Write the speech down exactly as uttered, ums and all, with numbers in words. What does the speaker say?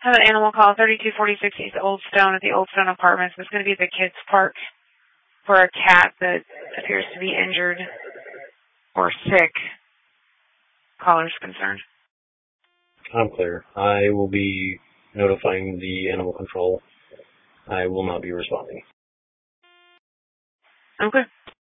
Have an animal call thirty-two forty-six East Old Stone at the Old Stone Apartments. It's going to be the kids' park for a cat that appears to be injured or sick. Caller's concerned. I'm clear. I will be notifying the animal control. I will not be responding. Okay.